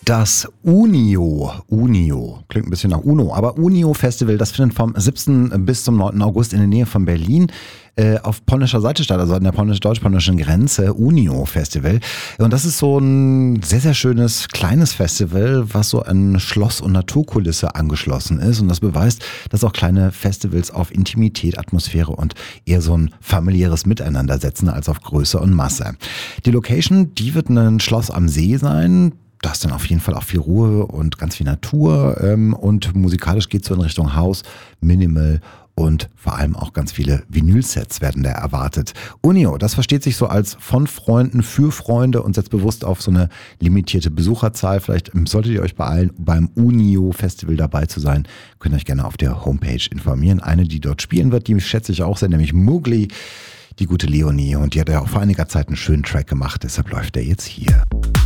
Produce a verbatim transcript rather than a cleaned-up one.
Das Unio, Unio, klingt ein bisschen nach Uno, aber Unio Festival, das findet vom siebten bis zum neunten August in der Nähe von Berlin äh, auf polnischer Seite statt, also an der polnisch-deutsch-polnischen Grenze, Unio Festival. Und das ist so ein sehr, sehr schönes, kleines Festival, was so an Schloss- und Naturkulisse angeschlossen ist. Und das beweist, dass auch kleine Festivals auf Intimität, Atmosphäre und eher so ein familiäres Miteinander setzen als auf Größe und Masse. Die Location, die wird ein Schloss am See sein. Da ist dann auf jeden Fall auch viel Ruhe und ganz viel Natur ähm, und musikalisch geht es so in Richtung House, Minimal und vor allem auch ganz viele Vinylsets werden da erwartet. Unio, das versteht sich so als von Freunden für Freunde und setzt bewusst auf so eine limitierte Besucherzahl. Vielleicht solltet ihr euch beeilen, beim Unio Festival dabei zu sein. Könnt ihr euch gerne auf der Homepage informieren. Eine, die dort spielen wird, die schätze ich auch sehr, nämlich Mowgli, die gute Leonie. Und die hat ja auch vor einiger Zeit einen schönen Track gemacht, deshalb läuft der jetzt hier.